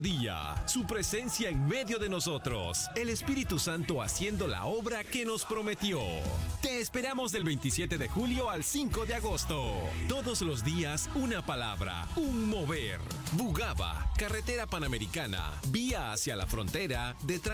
Día, su presencia en medio de nosotros, el Espíritu Santo haciendo la obra que nos prometió. Te esperamos del 27 de julio al 5 de agosto. Todos los días una palabra, un mover. Bugaba, carretera panamericana, vía hacia la frontera, detrás